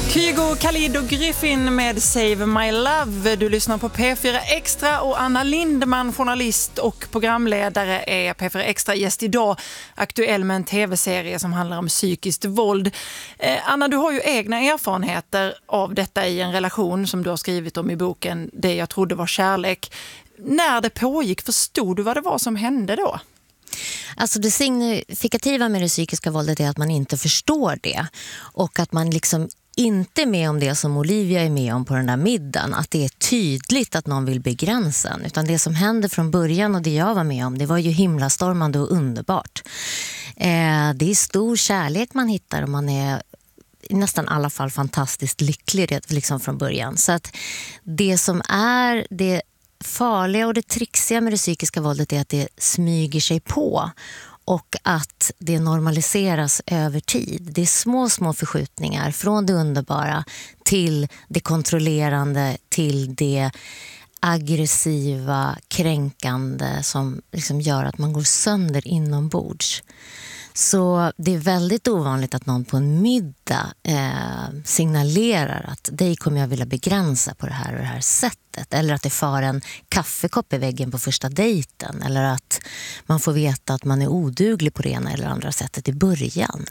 Kygo, Khalid och Griffin med Save My Love. Du lyssnar på P4 Extra och Anna Lindman, journalist och programledare, är P4 Extra gäst idag, aktuell med en tv-serie som handlar om psykiskt våld. Anna, du har ju egna erfarenheter av detta i en relation som du har skrivit om i boken Det jag trodde var kärlek. När det pågick, förstod du vad det var som hände då? Alltså det signifikativa med det psykiska våldet är att man inte förstår det och att man liksom inte är med om det som Olivia är med om på den där middagen, att det är tydligt att någon vill begränsa en, utan det som hände från början och det jag var med om, det var ju himlastormande och underbart. Det är stor kärlek man hittar och man är i nästan alla fall fantastiskt lycklig liksom från början. Så att det som är det farliga och det trixiga med det psykiska våldet är att det smyger sig på och att det normaliseras över tid. Det är små förskjutningar från det underbara till det kontrollerande, till det aggressiva, kränkande som liksom gör att man går sönder inombords. Så det är väldigt ovanligt att någon på en middag signalerar att dig kommer jag vilja begränsa på det här och det här sättet. Eller att det far en kaffekopp i väggen på första dejten. Eller att man får veta att man är oduglig på det ena eller andra sättet i början.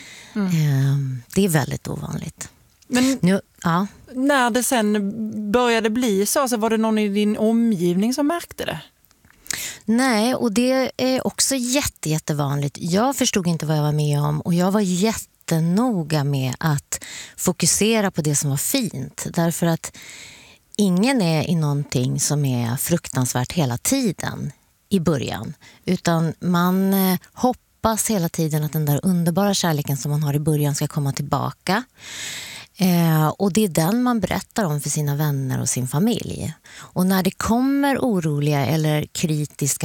Det är väldigt ovanligt. Men nu, ja. När det sen började bli så var det någon i din omgivning som märkte det? Nej, och det är också jättevanligt. Jag förstod inte vad jag var med om och jag var jättenoga med att fokusera på det som var fint. Därför att ingen är i någonting som är fruktansvärt hela tiden i början. Utan man hoppas hela tiden att den där underbara kärleken som man har i början ska komma tillbaka. Och det är den man berättar om för sina vänner och sin familj. Och när det kommer oroliga eller kritiska